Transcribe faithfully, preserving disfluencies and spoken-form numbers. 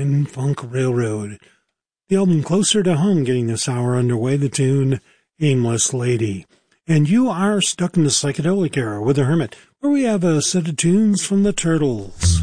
and Funk Railroad. The album Closer to Home getting this hour underway, the tune Aimless Lady. And you are stuck in the psychedelic era with The Hermit, where we have a set of tunes from the Turtles.